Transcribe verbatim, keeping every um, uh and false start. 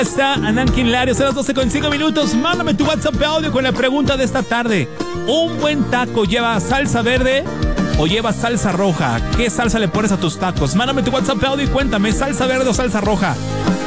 Está Anankin Larios a las doce con cinco minutos. Mándame tu WhatsApp de audio con la pregunta de esta tarde. ¿Un buen taco lleva salsa verde o lleva salsa roja? ¿Qué salsa le pones a tus tacos? Mándame tu WhatsApp de audio y cuéntame, ¿salsa verde o salsa roja?